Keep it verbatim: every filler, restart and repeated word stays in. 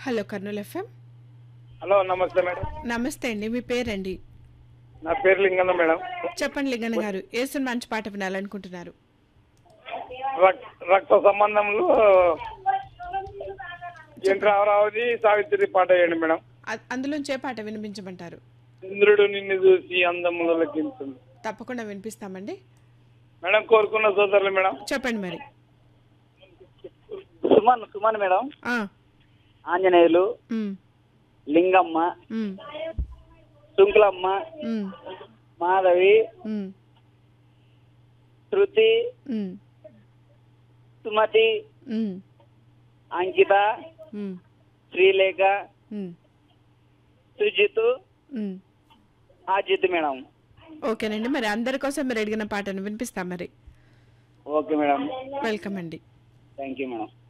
Hello Kurnool FM. Hello నమస్తే madam. నమస్తే అండి, మీ పేరండి? నా పేరు లింగన్న మేడం. చెప్పండి లింగన్న గారు, ఏ సినిమా మంచి పాట వినాలనుకుంటున్నారు? రక్- రక్త సంబంధంలో ఎన్ రామరావుది సావిత్రి పాట వేయండి మేడం. అ- అందులోంచి ఏ పాట వినిపించమంటారు? ఇంద్రుడు నిన్ను చూసి అందముల లెక్కించింది. తప్పకుండా వినిపిస్తామండి. మేడం కోరుకున్న సోదరులు మేడం. చెప్పండి మరి. సుమన్ సుమన్ మేడం, ఆ, ఆంజనేయులు, ఉమ్, లింగమ్మ, ఉమ్, శుంకులమ్మ, ఉమ్, మాధవి, ఉమ్, శృతి, ఉమ్, సుమతి, ఉమ్, అంకిత, ఉమ్, శ్రీలేఖ, ఉమ్, సుజిత్, ఉమ్. అజిత్ మేడం. ఓకేనండి, మరి అందరి కోసం మీరు అడిగిన పాటను వినిపిస్తాం మరి. ఓకే మేడం, వెల్కమ్ అండి. Thank you madam.